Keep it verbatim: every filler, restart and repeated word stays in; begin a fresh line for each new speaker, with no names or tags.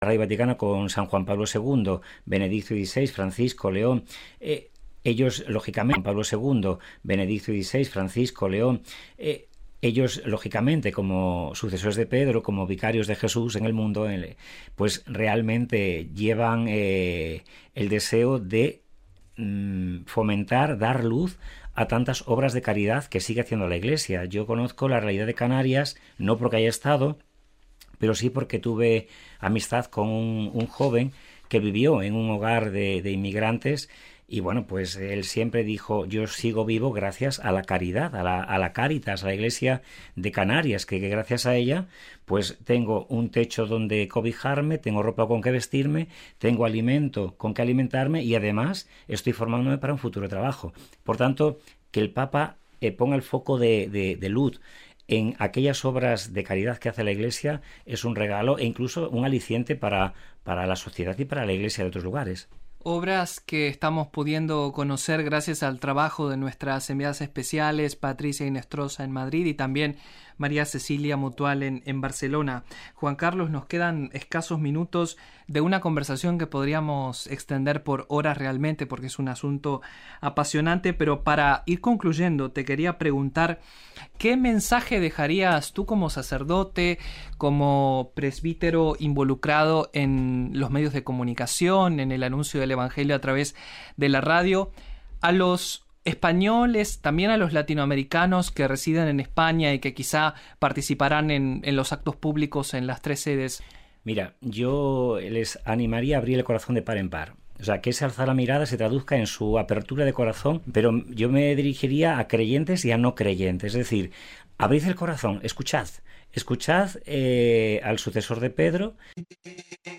Radio Vaticana con San Juan Pablo segundo, Benedicto dieciséis, Francisco, León. Eh, ellos, lógicamente, Juan Pablo segundo, Benedicto dieciséis, Francisco, León. Eh, ellos, lógicamente, como sucesores de Pedro, como vicarios de Jesús en el mundo, pues realmente llevan eh, el deseo de mm, fomentar, dar luz a tantas obras de caridad que sigue haciendo la Iglesia. Yo conozco la realidad de Canarias, no porque haya estado, pero sí porque tuve amistad con un, un joven que vivió en un hogar de, de inmigrantes y bueno, pues él siempre dijo, yo sigo vivo gracias a la caridad, a la, a la Cáritas, a la Iglesia de Canarias, que, que gracias a ella pues tengo un techo donde cobijarme, tengo ropa con que vestirme, tengo alimento con que alimentarme y además estoy formándome para un futuro trabajo. Por tanto, que el Papa eh, ponga el foco de, de, de luz en aquellas obras de caridad que hace la Iglesia es un regalo e incluso un aliciente para, para la sociedad y para la Iglesia de otros lugares.
Obras que estamos pudiendo conocer gracias al trabajo de nuestras enviadas especiales, Patricia Inestrosa en Madrid y también María Cecilia Mutual en, en Barcelona. Juan Carlos, nos quedan escasos minutos de una conversación que podríamos extender por horas realmente porque es un asunto apasionante, pero para ir concluyendo te quería preguntar ¿qué mensaje dejarías tú como sacerdote, como presbítero involucrado en los medios de comunicación, en el anuncio del Evangelio a través de la radio, a los españoles, también a los latinoamericanos que residen en España y que quizá participarán en, en los actos públicos en las tres sedes?
Mira, yo les animaría a abrir el corazón de par en par. O sea, que ese alzar la mirada se traduzca en su apertura de corazón, pero yo me dirigiría a creyentes y a no creyentes. Es decir, abrid el corazón, escuchad, escuchad eh, al sucesor de Pedro.